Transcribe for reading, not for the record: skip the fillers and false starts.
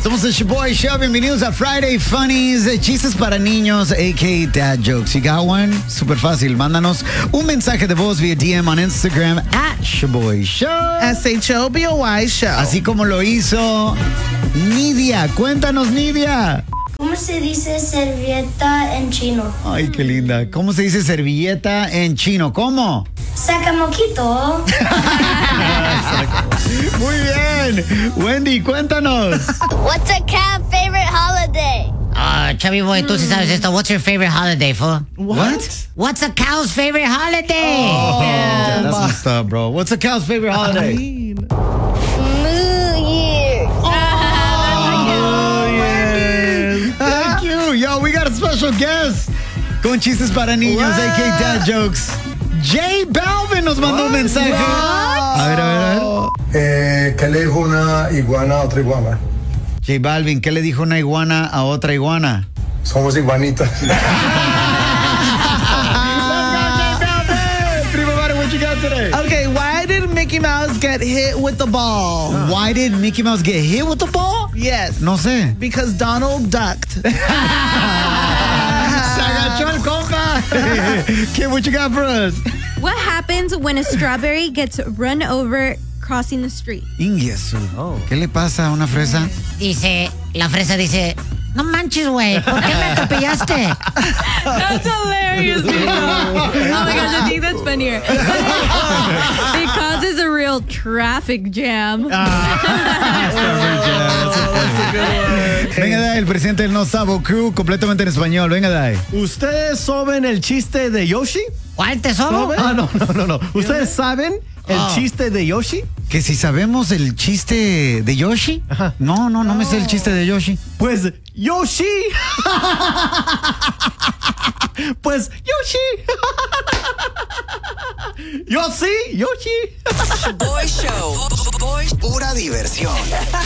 Somos el Shaboy Show. Bienvenidos a Friday Funnies, chistes para niños, a.k.a. dad jokes. You got one? Súper fácil. Mándanos un mensaje de voz vía DM on Instagram @Shaboy Show. SHOBOY Show. Así como lo hizo Nidia. Cuéntanos, Nidia. ¿Cómo se dice servilleta en chino? Ay, qué linda. ¿Cómo se dice servilleta en chino? ¿Cómo? Sacamoquito. Muy bien. Wendy, cuéntanos. What's a cat's favorite holiday? Chubby boy, tú sí sabes esto. What's your favorite holiday, fool? What? What's a cow's favorite holiday? Yeah, that's messed up, bro. What's a cow's favorite holiday? New Year. Thank you. Yo, we got a special guest. Con chistes para niños, a.k.a. dad jokes. J Balvin nos mandó un mensaje. A ver. ¿Qué le dijo una iguana a otra iguana? J Balvin, ¿qué le dijo una iguana a otra iguana? Somos iguanitas. What you got today? Okay, why did Mickey Mouse get hit with the ball? Why did Mickey Mouse get hit with the ball? Yes. No sé. Because Donald ducked. Se agachó el compa. Okay, what you got for us? What happens when a strawberry gets run over crossing the street? Ingiesu. ¿Qué le pasa a una fresa? La fresa dice, no manches, güey, ¿por qué me atropellaste? That's hilarious, dude. Oh my gosh, I think that's funnier. It causes a real traffic jam. Venga, Dai, el presidente del No Sabo Crew, completamente en español. Venga, Dai. ¿Ustedes saben el chiste de Yoshi? ¿Cuál tesoro? No. ¿Ustedes saben el chiste de Yoshi? Que si sabemos el chiste de Yoshi. Ajá. No me sé el chiste de Yoshi. Pues Yoshi. Pues Yoshi. Yoshi. Boy Show. Pura diversión.